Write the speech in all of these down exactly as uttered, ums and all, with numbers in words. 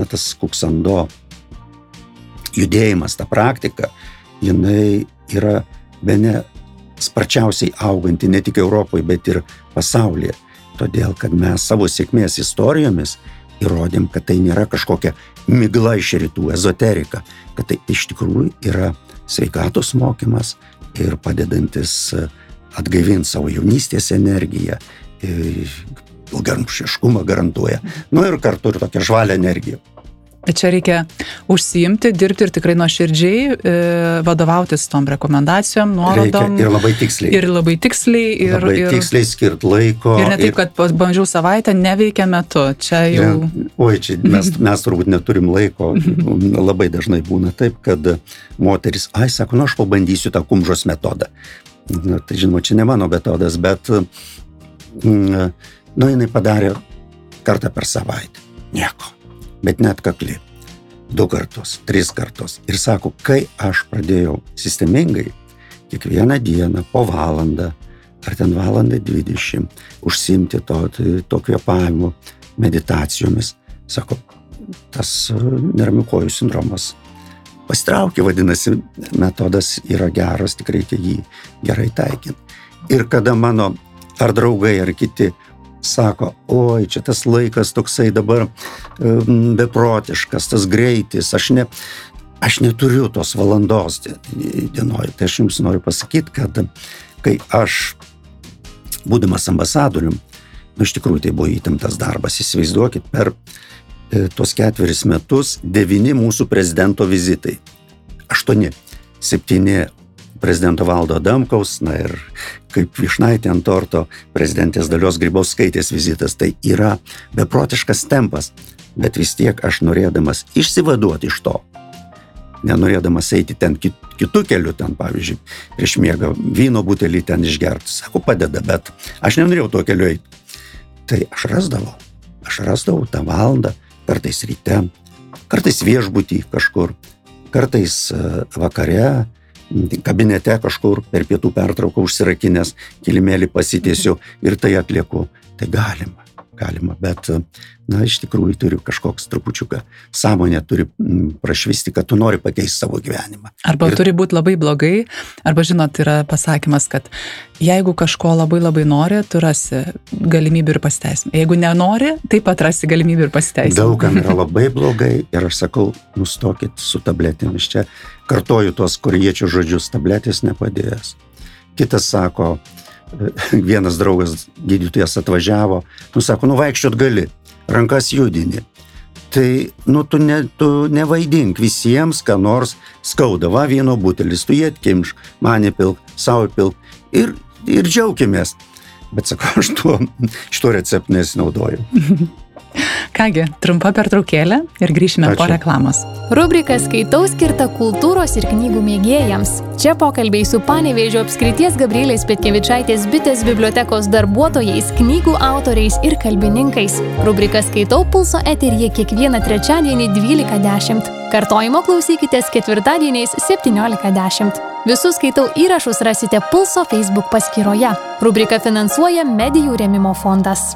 tas kuksando judėjimas, ta praktika, jinai yra bene sparčiausiai auganti ne tik Europoje, bet ir pasaulyje. Todėl, kad mes savo sėkmės istorijomis įrodėm, kad tai nėra kažkokia migla iš rytų, ezoterika, kad tai iš tikrųjų yra sveikatos mokymas ir padedantis atgaivinti savo jaunystės energiją, ilgaamžiškumą garantuoja. Nu ir kartu ir tokią žvalią energiją. Bet čia reikia užsiimti, dirbti ir tikrai nuoširdžiai e, vadovautis tom rekomendacijom, nuorodom. Reikia ir labai tiksliai. Ir labai tiksliai. Ir, labai ir, tiksliai skirt laiko. Ir ne taip, ir, kad bandžiau savaitę, neveikia metu. Čia jau... Ja, oi, čia mes, mes turbūt neturim laiko. Labai dažnai būna taip, kad moteris, ai, sako, nu aš pabandysiu tą kumžos metodą. Na, tai žinoma, čia ne mano metodas, bet nu, jinai padarė kartą per savaitę. Nieko. Bet net kakli. Du kartus, tris kartus. Ir sako, kai aš pradėjau sistemingai, kiekvieną dieną po valandą, ar ten valandą dvidešimt, užsiimti to, to kvėpavimo meditacijomis, sako, tas neramių kojų sindromas pasitraukė, vadinasi, metodas yra geras, tik reikia jį gerai taikinti. Ir kada mano ar draugai, ar kiti sako, oi, čia tas laikas toksai dabar um, beprotiškas, tas greitis, aš, ne, aš neturiu tos valandos dienoj. Tai aš jums noriu pasakyti, kad kai aš, būdamas ambasadorium, nu, iš tikrųjų tai buvo įtemptas darbas, įsivaizduokit, per e, tos ketveris metus devyni mūsų prezidento vizitai, aštuoni, septyni prezidento Valdo Adamkaus, na ir kaip vyšnaitė ant torto prezidentės Dalios Grybauskaitės vizitas, tai yra beprotiškas tempas, bet vis tiek aš norėdamas išsivaduoti iš to, nenorėdamas eiti ten kitų kelių, ten pavyzdžiui, prieš miegą vyno butelį ten išgerti, sako, padeda, bet aš nenorėjau tuo keliu eiti. Tai aš rasdavau, aš rasdavau tą valandą, kartais ryte, kartais viešbutį kažkur, kartais vakare, kabinete kažkur per pietų pertrauką užsirakinęs, kilimėlį pasitiesiu ir tai atlieku. Tai galima, galima, bet, na, iš tikrųjų turiu kažkoks trupučiuką sąmonė, turi prašvisti, kad tu nori pakeisti savo gyvenimą. Arba ir... turi būti labai blogai, arba, žinot, yra pasakymas, kad jeigu kažko labai labai nori, tu rasi galimybių ir pasiteisimų. Jeigu nenori, taip pat rasi galimybių ir pasiteisimų. Daugam yra labai blogai ir aš sakau, nustokit su tabletėmis. Čia kartoju tuos korėjiečių žodžius, tabletės nepadės. Kitas sako, vienas draugas gydytojas atvažiavo, nu sako, nu vaikščiot gali, rankas judini. Tai, nu, tu, ne, tu nevaidink visiems, ką nors skauda, va vieno butelis, tu jį atkimš, mane pilk, savo pilk ir, ir džiaukimės. Bet sakau, aš tuo, šito receptų nesinaudoju. Kągi, trumpa pertraukėlė ir grįšime Ačiū. Po reklamos. Rubrika Skaitau skirta kultūros ir knygų mėgėjams. Čia pokalbiai su Panevėžio apskrities Gabrielės Petkevičaitės bitės bibliotekos darbuotojais, knygų autoriais ir kalbininkais. Rubrika Skaitau Pulso eteryje kiekvieną trečiadienį dvylika dešimt. Kartojimo klausykitės ketvirtadieniais septyniolika dešimt. Visus Skaitau įrašus rasite Pulso Facebook paskyroje. Rubrika finansuoja Medijų rėmimo fondas.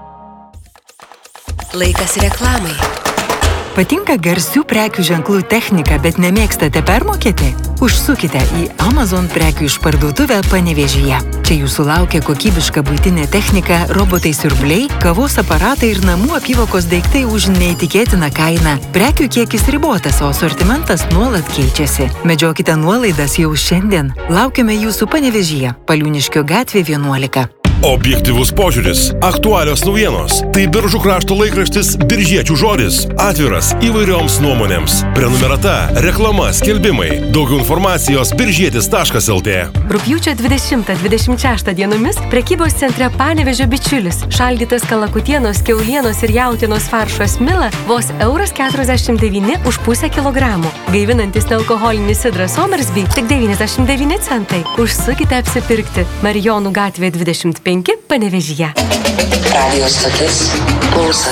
Laikas reklamai. Patinka garsių prekių ženklų technika, bet nemėgstate permokėti? Užsukite į Amazon prekių išparduotuvę Panevėžyje. Čia jūsų laukia kokybiška buitinė technika, robotai siurbliai, kavos aparatai ir namų apyvokos daiktai už neįtikėtiną kainą. Prekių kiekis ribotas, o asortimentas nuolat keičiasi. Medžiokite nuolaidas jau šiandien. Laukiame jūsų Panevėžyje, Paliūniškio gatvė vienuolika. Objektyvus požiūris, aktualios naujienos. Tai Biržų krašto laikraštis Biržiečių žodis. Atviras įvairioms nuomonėms. Prenumerata, reklama, skelbimai. Daugiau informacijos biržietis taškas lt. Rugpjūčio dvidešimtą dvidešimt šeštą dienomis prekybos centre Panevėžio bičiulis. Šaldytas kalakutienos, kiaulienos ir jautienos faršo smila vos euras keturiasdešimt devyni už pusę kilogramų. Gaivinantis nealkoholinis sidras Somersby tik devyniasdešimt devyni centai. Užsukite apsipirkti. Marijonų gatvė dvidešimt penki Panevėžyje. Radio stotis Pulsas.